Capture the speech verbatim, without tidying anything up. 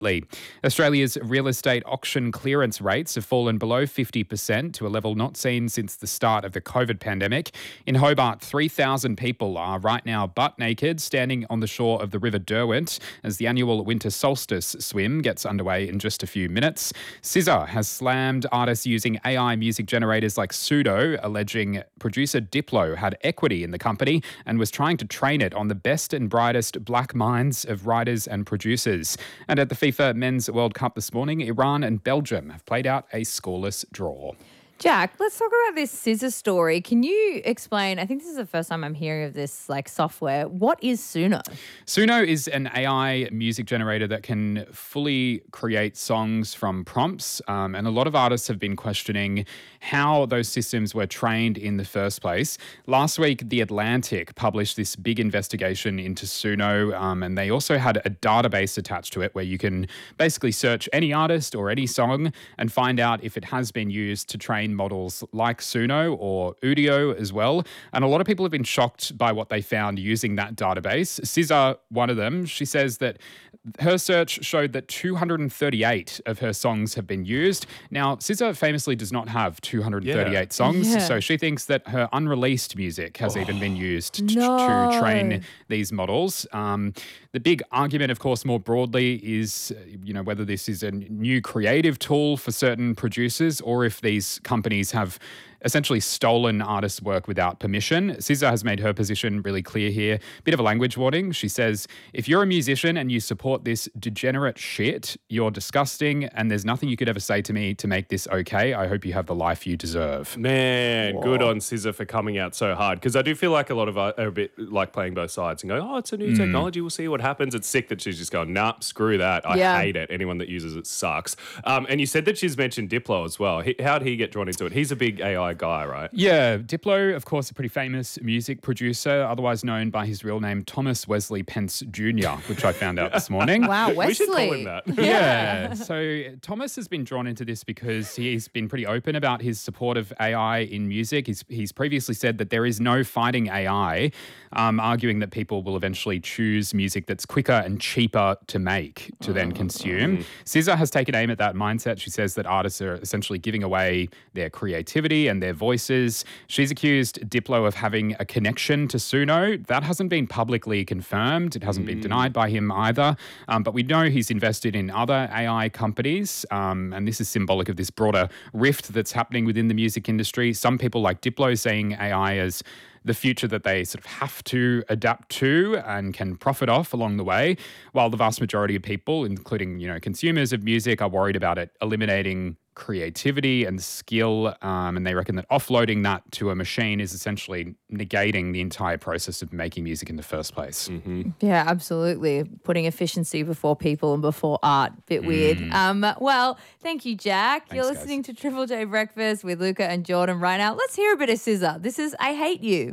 Australia's real estate auction clearance rates have fallen below fifty percent to a level not seen since the start of the COVID pandemic. In Hobart, three thousand people are right now butt naked standing on the shore of the River Derwent as the annual winter solstice swim gets underway in just a few minutes. S Z A has slammed artists using A I music generators like Pseudo, alleging producer Diplo had equity in the company and was trying to train it on the best and brightest black minds of writers and producers. And at the FIFA Men's World Cup this morning, Iran and Belgium have played out a scoreless draw. Jack, let's talk about this S Z A story. Can you explain, I think this is the first time I'm hearing of this like software. What is Suno? Suno is an A I music generator that can fully create songs from prompts. Um, and a lot of artists have been questioning how those systems were trained in the first place. Last week, The Atlantic published this big investigation into Suno. Um, and they also had a database attached to it where you can basically search any artist or any song and find out if it has been used to train models like Suno or Udio as well. And a lot of people have been shocked by what they found using that database. S Z A, one of them, she says that her search showed that two hundred thirty-eight of her songs have been used. Now, S Z A famously does not have two hundred thirty-eight yeah. songs, yeah. so she thinks that her unreleased music has oh, even been used t- no. to train these models. Um, the big argument, of course, more broadly is, you know, whether this is a new creative tool for certain producers or if these companies have essentially stolen artists' work without permission. S Z A has made her position really clear here. Bit of a language warning. She says, if you're a musician and you support this degenerate shit, you're disgusting and there's nothing you could ever say to me to make this okay. I hope you have the life you deserve. Man, Whoa. Good on S Z A for coming out so hard, because I do feel like a lot of us are a bit like playing both sides and going, oh, it's a new mm. technology, we'll see what happens. It's sick that she's just going, nah, screw that. I yeah. hate it. Anyone that uses it sucks. Um, and you said that she's mentioned Diplo as well. He, how'd he get drawn into it? He's a big A I guy, right? Yeah, Diplo, of course, a pretty famous music producer, otherwise known by his real name, Thomas Wesley Pence Junior, which I found out this morning. Wow, Wesley. We should call him that. Yeah. yeah. So Thomas has been drawn into this because he's been pretty open about his support of A I in music. He's, he's previously said that there is no fighting A I, um, arguing that people will eventually choose music that's quicker and cheaper to make, to then consume. Mm. S Z A has taken aim at that mindset. She says that artists are essentially giving away their creativity and their voices. She's accused Diplo of having a connection to Suno. That hasn't been publicly confirmed. It hasn't mm. been denied by him either. Um, but we know he's invested in other A I companies. Um, and this is symbolic of this broader rift that's happening within the music industry. Some people like Diplo saying A I as the future that they sort of have to adapt to and can profit off along the way, while the vast majority of people, including, you know, consumers of music, are worried about it eliminating creativity and skill, um, and they reckon that offloading that to a machine is essentially negating the entire process of making music in the first place. Mm-hmm. Yeah, absolutely. Putting efficiency before people and before art. Bit weird. Mm. Um, well, thank you, Jack. Thanks, You're guys. listening to Triple J Breakfast with Luca and Jordan right now. Let's hear a bit of S Z A. This is I Hate You.